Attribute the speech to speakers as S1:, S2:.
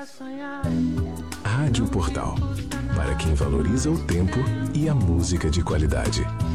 S1: Rádio Portal, para quem valoriza o tempo e a música de qualidade.